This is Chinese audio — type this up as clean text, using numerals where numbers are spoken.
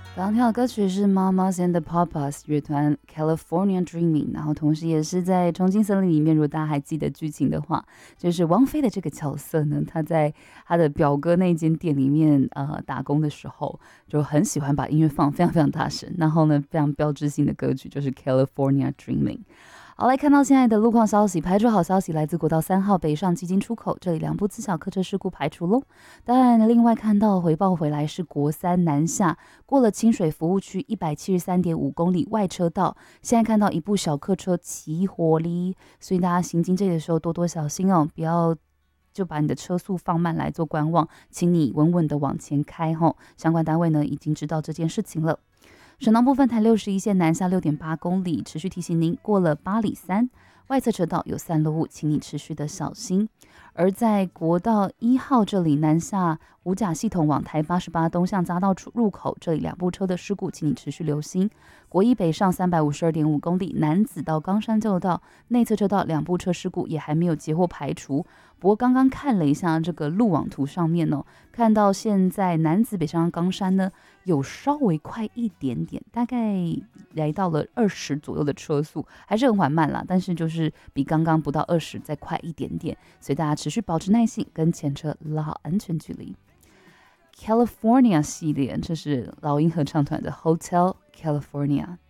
刚刚听到的歌曲是 Mamas and the Papas 乐团 California Dreaming， 然后同时也是在重庆森林里面，如果大家还记得剧情的话，就是王菲的这个角色呢，她在她的表哥那间店里面打工的时候，就很喜欢把音乐放非常非常大声，然后呢非常标志性的歌曲就是 California Dreaming。好，来看到现在的路况消息，排除好消息来自国道3号北上基金出口，这里2部自小客车事故排除喽。但另外看到回报回来是国三南下，过了清水服务区173.5公里外车道，现在看到一部小客车起火哩，所以大家行经这里的时候多多小心哦，不要就把你的车速放慢来做观望，请你稳稳的往前开吼。相关单位呢已经知道这件事情了。省道部分台61线南下6.8公里，持续提醒您过了8里3外侧车道有散落物，请你持续的小心。而在国道1号这里南下五甲系统往台88东向匝道入口，这里2部车的事故，请你持续留心。国一北上352.5公里，南子到冈山旧道内侧车道2部车事故也还没有截获排除。不过刚刚看了一下这个路网图上面哦，看到现在南子北上冈山呢有稍微快一点点，大概来到了20左右的车速，还是很缓慢啦，但是就是比刚刚不到20再快一点点，所以大家持续保持耐性，跟前车拉好安全距离。California 系列，这是老鹰合唱团的 Hotel California。